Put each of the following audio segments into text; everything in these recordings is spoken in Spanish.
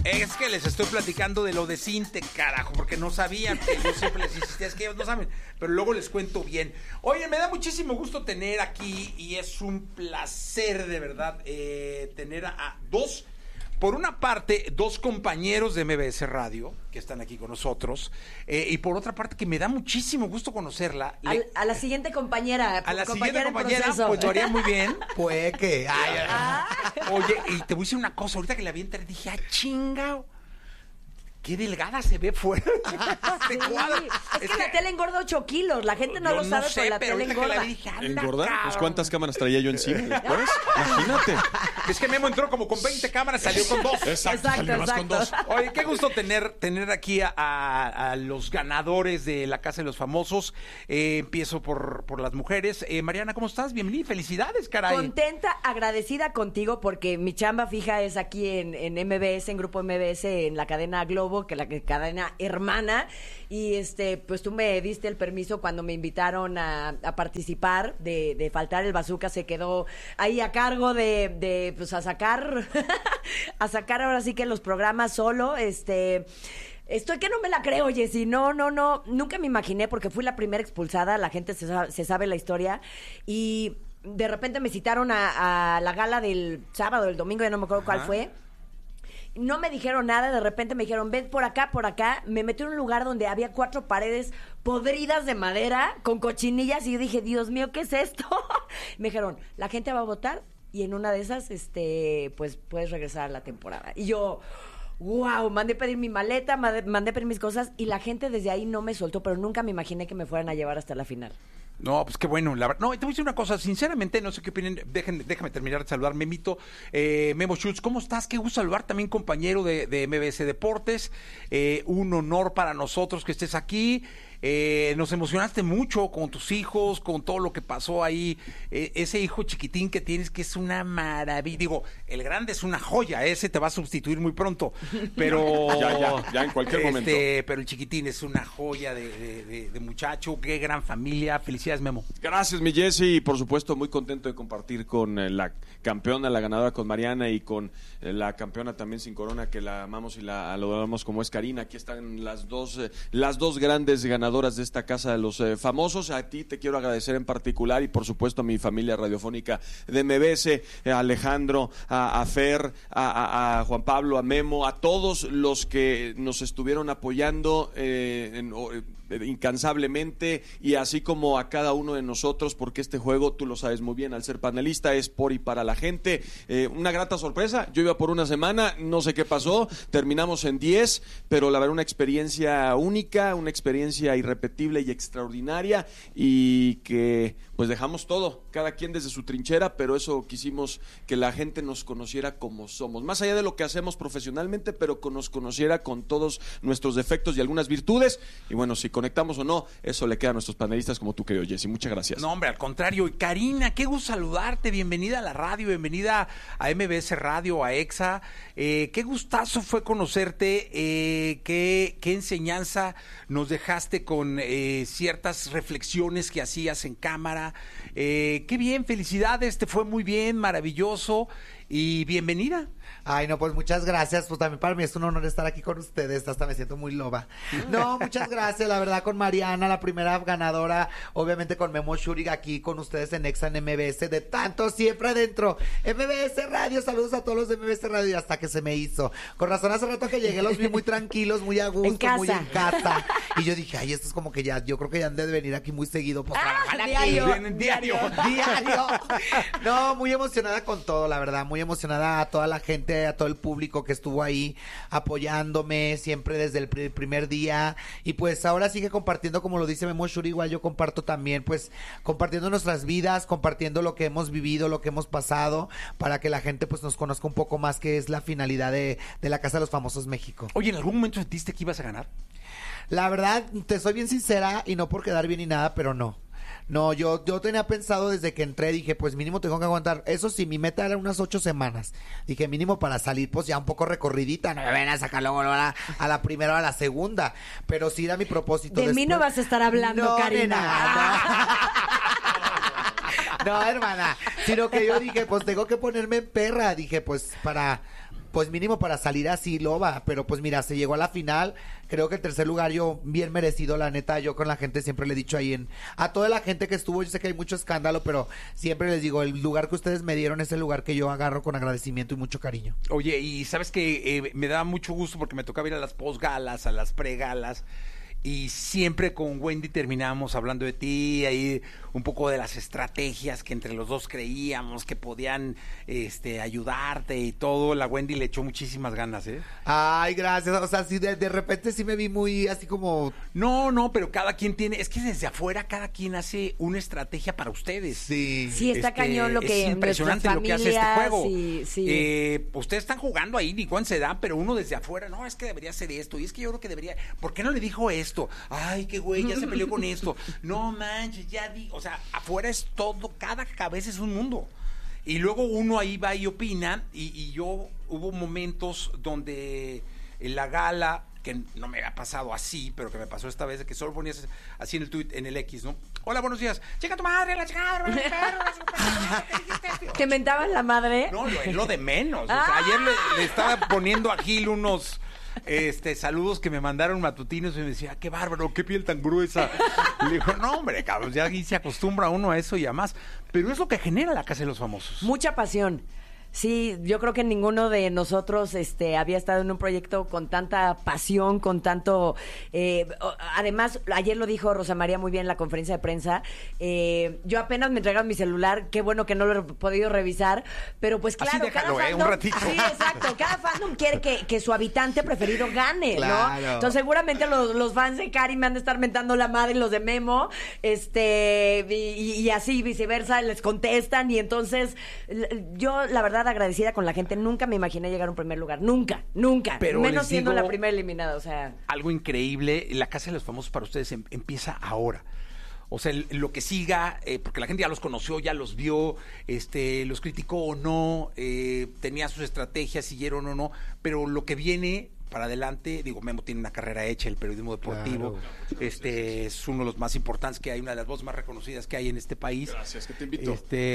Es que les estoy platicando de lo de Cinte, carajo, porque no sabían, que yo siempre les insistía, es que ellos no saben, pero luego les cuento bien. Oye, me da muchísimo gusto tener aquí, y es un placer de verdad tener a dos, por una parte, dos compañeros de MBS Radio, que están aquí con nosotros, y por otra parte, que me da muchísimo gusto conocerla. A la siguiente compañera. A la siguiente compañera, pues lo haría muy bien. Pues que. Oye, y te voy a decir una cosa, ahorita que la vi entrar, dije, chingao. Qué delgada se ve fuera. Sí, es que la tele engorda 8 kilos. La gente no lo sabe, pero la tele engorda. Dije, ¿Engorda? Pues ¿cuántas cámaras traía yo encima después? Imagínate. Es que Memo entró como con 20 cámaras, salió con 2. Exacto. Con 2. Oye, qué gusto tener aquí a los ganadores de la Casa de los Famosos. Empiezo por las mujeres. Mariana, ¿cómo estás? Bienvenida. Felicidades, caray. Contenta, agradecida contigo, porque mi chamba fija es aquí en MBS, en Grupo MBS, en la cadena Globo, que la cadena hermana, y pues tú me diste el permiso cuando me invitaron a participar de faltar el bazooka. Se quedó ahí a cargo de pues a sacar a sacar ahora sí que los programas solo. Estoy que no me la creo, Jessy. No, nunca me imaginé, porque fui la primera expulsada. La gente se sabe la historia, y de repente me citaron a la gala del sábado, del domingo, ya no me acuerdo cuál fue. No me dijeron nada, de repente me dijeron, ven por acá, me metí en un lugar donde había 4 paredes podridas de madera con cochinillas, y yo dije, Dios mío, ¿qué es esto? Me dijeron, la gente va a votar, y en una de esas, pues puedes regresar a la temporada. Y yo, wow, mandé pedir mi maleta, mandé pedir mis cosas, y la gente desde ahí no me soltó, pero nunca me imaginé que me fueran a llevar hasta la final. No, pues qué bueno. No, te voy a decir una cosa, sinceramente, no sé qué opinen. Déjame terminar de saludar. Memo Schultz, ¿cómo estás? Qué gusto saludar, también compañero de MBS Deportes. Un honor para nosotros que estés aquí. Nos emocionaste mucho con tus hijos, con todo lo que pasó ahí. Ese hijo chiquitín que tienes, que es una maravilla. Digo, el grande es una joya, ese te va a sustituir muy pronto. Pero ya en cualquier momento. Pero el chiquitín es una joya de muchacho. Qué gran familia. Felicidades, Memo. Gracias, mi Jessy, y por supuesto muy contento de compartir con la campeona, la ganadora, con Mariana, y con la campeona también sin corona, que la amamos y la adoramos, como es Karina. Aquí están las dos grandes ganadoras de esta Casa de los Famosos. A ti te quiero agradecer en particular, y por supuesto a mi familia radiofónica de MBS, a Alejandro, a Fer, a Juan Pablo, a Memo, a todos los que nos estuvieron apoyando incansablemente, y así como a cada uno de nosotros, porque este juego, tú lo sabes muy bien, al ser panelista, es por y para la gente. Una grata sorpresa. Yo iba por una semana, no sé qué pasó, terminamos en 10, pero la verdad una experiencia única, una experiencia irrepetible y extraordinaria, y que pues dejamos todo, cada quien desde su trinchera, pero eso quisimos, que la gente nos conociera como somos, más allá de lo que hacemos profesionalmente, pero que nos conociera con todos nuestros defectos y algunas virtudes. Y bueno, si conectamos o no, eso le queda a nuestros panelistas como tú, querido Jessy. Muchas gracias. No, hombre, al contrario. Y Karina, qué gusto saludarte. Bienvenida a la radio, bienvenida a MBS Radio, a EXA. Qué gustazo fue conocerte. Qué enseñanza nos dejaste con ciertas reflexiones que hacías en cámara. Qué bien, felicidades, te fue muy bien, maravilloso, y bienvenida. Ay, no, pues muchas gracias. Pues también para mí es un honor estar aquí con ustedes. Hasta me siento muy loba. No, muchas gracias. La verdad, con Mariana, la primera ganadora. Obviamente con Memo Schultz aquí con ustedes en Exa, en MBS. De tanto siempre adentro. MBS Radio, saludos a todos los de MBS Radio. Y hasta que se me hizo. Con razón, hace rato que llegué los vi muy tranquilos, muy a gusto, muy en casa. Y yo dije, ay, esto es como que ya, yo creo que ya han de venir aquí muy seguido. Pues Diario. No, muy emocionada con todo, la verdad. Muy emocionada a toda la gente, a todo el público que estuvo ahí apoyándome siempre desde el primer día, y pues ahora sigue compartiendo, como lo dice Memo Schultz, igual yo comparto también, pues compartiendo nuestras vidas, compartiendo lo que hemos vivido, lo que hemos pasado, para que la gente pues nos conozca un poco más, que es la finalidad de la Casa de los Famosos México. Oye, ¿en algún momento sentiste que ibas a ganar? La verdad, te soy bien sincera, y no por quedar bien ni nada, pero no. No, yo tenía pensado desde que entré, dije, pues mínimo tengo que aguantar. Eso sí, mi meta era unas 8 semanas. Dije, mínimo para salir, pues ya un poco recorridita. No me ven a sacar luego a la primera o a la segunda. Pero sí era mi propósito. De mí no vas a estar hablando, no, Karina. No, hermana. Sino que yo dije, pues tengo que ponerme en perra. Dije, pues para pues mínimo para salir así, loba. Pero pues mira, se llegó a la final. Creo que el tercer lugar yo bien merecido, la neta. Yo con la gente siempre le he dicho ahí a toda la gente que estuvo, yo sé que hay mucho escándalo, pero siempre les digo, el lugar que ustedes me dieron es el lugar que yo agarro con agradecimiento y mucho cariño. Oye, y sabes que me da mucho gusto porque me tocaba ir a las posgalas, a las pregalas. Y siempre con Wendy terminábamos hablando de ti, ahí un poco de las estrategias que entre los dos creíamos que podían ayudarte y todo. La Wendy le echó muchísimas ganas, ¿eh? Ay, gracias. O sea, sí, de repente sí me vi muy así como... No, pero cada quien tiene... Es que desde afuera cada quien hace una estrategia para ustedes. Sí. Sí, está cañón lo que... Es impresionante lo que hace este juego. Sí. Ustedes están jugando ahí, ni cuándo se da, pero uno desde afuera, no, es que debería hacer esto, y es que yo creo que debería... ¿Por qué no le dijo esto? Ay, qué güey, ya se peleó con esto. No manches, ya di... O sea, afuera es todo, cada cabeza es un mundo. Y luego uno ahí va y opina, y yo hubo momentos donde en la gala, que no me ha pasado así, pero que me pasó esta vez, de que solo ponías así en el tweet, en el X, ¿no? Hola, buenos días. Chica tu madre, la chingada, ¿Te mentaban la madre? No, lo de menos. O sea, ayer le estaba poniendo a Gil unos saludos que me mandaron matutinos y me decía, qué bárbaro, qué piel tan gruesa. Y le dijo, no, hombre, cabrón, ya aquí se acostumbra uno a eso y a más. Pero es lo que genera la Casa de los Famosos. Mucha pasión. Sí, yo creo que ninguno de nosotros había estado en un proyecto con tanta pasión, con tanto... además, ayer lo dijo Rosa María muy bien en la conferencia de prensa, yo apenas me entregaron mi celular, qué bueno que no lo he podido revisar, pero pues claro, así déjalo, cada fandom... un ratito. Sí, exacto, cada fandom quiere que su habitante preferido gane, Claro. ¿no? Entonces seguramente los fans de Cari me han de estar mentando la madre, los de Memo, y así viceversa, les contestan, y entonces yo, la verdad, agradecida con la gente, nunca me imaginé llegar a un primer lugar, nunca, Pero menos les siendo digo, la primera eliminada, o sea... Algo increíble, la Casa de los Famosos para ustedes empieza ahora. O sea, lo que siga, porque la gente ya los conoció, ya los vio, los criticó o no, tenía sus estrategias, siguieron o no, pero lo que viene para adelante, digo, Memo tiene una carrera hecha, el periodismo deportivo, Claro. Es uno de los más importantes que hay, una de las voces más reconocidas que hay en este país. Gracias, que te invito.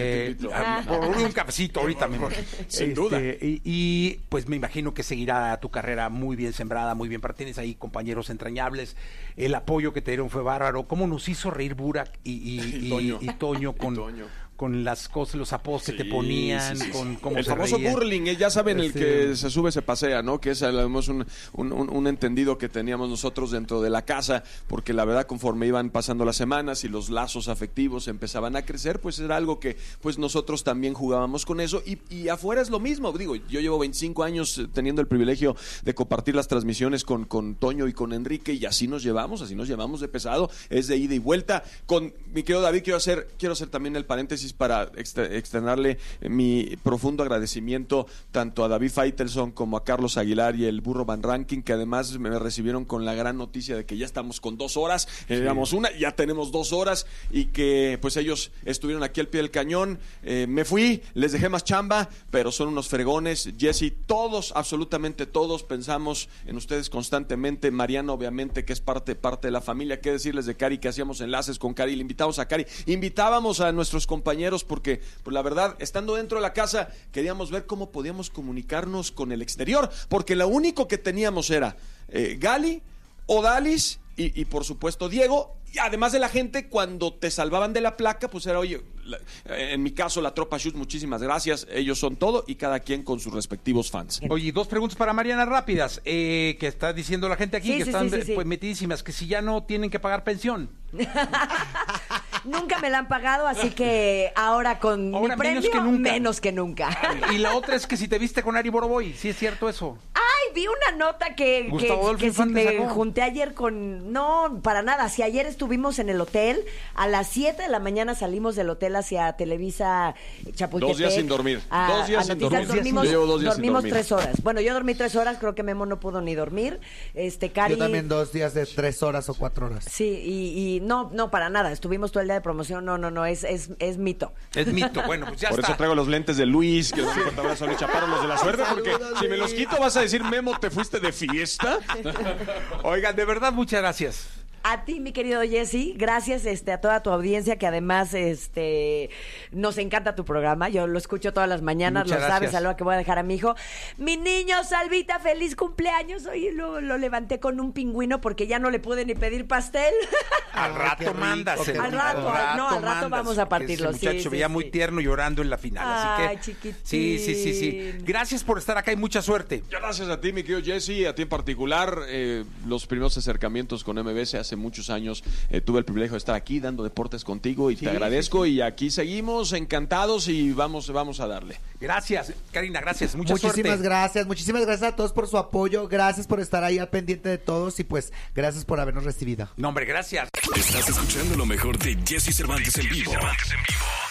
Por un cafecito ahorita, Memo. Sin duda. Y pues me imagino que seguirá tu carrera muy bien sembrada, muy bien. Tienes ahí compañeros entrañables. El apoyo que te dieron fue bárbaro. ¿Cómo nos hizo reír Burak y Toño con las cosas, los apodos que te ponían, con cómo el se famoso reían? burling, ya saben, el Sí. que se sube se pasea, ¿no? Que es además un entendido que teníamos nosotros dentro de la casa, porque la verdad conforme iban pasando las semanas y los lazos afectivos empezaban a crecer, pues era algo que pues nosotros también jugábamos con eso, y afuera es lo mismo. Digo, yo llevo 25 años teniendo el privilegio de compartir las transmisiones con Toño y con Enrique, y así nos llevamos de pesado, es de ida y vuelta. Con mi querido David quiero hacer también el paréntesis para externarle mi profundo agradecimiento tanto a David Faitelson como a Carlos Aguilar y el Burro Van Ranking, que además me recibieron con la gran noticia de que ya estamos con 2 horas, éramos una, ya tenemos 2 horas, y que pues ellos estuvieron aquí al pie del cañón. Me fui, les dejé más chamba, pero son unos fregones. Jessy, todos, absolutamente todos pensamos en ustedes constantemente. Mariana, obviamente, que es parte de la familia. Qué decirles de Cari, que hacíamos enlaces con Cari, le invitamos a Cari, invitábamos a nuestros compañeros, porque pues la verdad, estando dentro de la casa, queríamos ver cómo podíamos comunicarnos con el exterior, porque lo único que teníamos era Gali, Odalis y por supuesto Diego. Y además de la gente, cuando te salvaban de la placa, pues era, oye, en mi caso la Tropa Shoot, muchísimas gracias, ellos son todo, y cada quien con sus respectivos fans. Oye, 2 preguntas para Mariana rápidas, que está diciendo la gente aquí, Sí, que sí, están sí. pues metidísimas, que si ya no tienen que pagar pensión. Nunca me la han pagado, así que ahora con Ahora mi premio, menos que nunca. Y la otra es que si te viste con Ari Boroboy, ¿sí es cierto eso? Ay, vi una nota que Gustavo Adolfo si Infante me sacó. junté ayer con... No, para nada. Si ayer estuvimos en el hotel, a las 7 de la mañana salimos del hotel hacia Televisa Chapultepec. 2 días sin dormir. 2 días sin Noticias. dormir. Dormimos, Yo llevo 2 días sin dormimos dormir. 3 horas. Bueno, yo dormí 3 horas, creo que Memo no pudo ni dormir. Cari... Yo también 2 días de 3 horas o 4 horas. Sí, y no, para nada. Estuvimos todo el día de promoción. No, es mito. Es mito, bueno, pues ya Por está. eso traigo los lentes de Luis, que un fuerte abrazo a Luis Chaparro, los de la suerte, porque Saludos, si me los Luis. quito vas a decir, Memo, ¿te fuiste de fiesta? Oigan, de verdad, muchas gracias. A ti, mi querido Jesse, gracias a toda tu audiencia, que además nos encanta tu programa. Yo lo escucho todas las mañanas, Muchas lo sabes, gracias. a lo que voy a dejar a mi hijo. Mi niño, Salvita, feliz cumpleaños. Hoy lo levanté con un pingüino porque ya no le pude ni pedir pastel. Al Ay, rato qué rico, mándaselo. qué Al rato, rico. al rato mandas, vamos a partirlo, Ese muchacho sí, se veía sí, muy sí. tierno llorando en la final. Ay, Así que, chiquitín. sí. Gracias por estar acá y mucha suerte. Gracias a ti, mi querido Jesse, a ti en particular. Los primeros acercamientos con MBS hace muchos años tuve el privilegio de estar aquí dando deportes contigo y te agradezco. Y aquí seguimos encantados y vamos a darle. Gracias, Karina, gracias. Muchísimas Muchísimas gracias a todos por su apoyo, gracias por estar ahí al pendiente de todos y pues gracias por habernos recibido. No, hombre, gracias. Estás escuchando lo mejor de Jesse Cervantes en vivo.